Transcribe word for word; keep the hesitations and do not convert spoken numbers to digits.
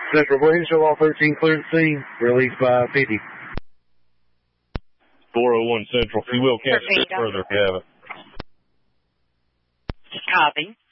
Central Blaine, show all thirteen cleared scene. Release by fifty. four oh one Central. You will catch a bit further if you have it. Copy.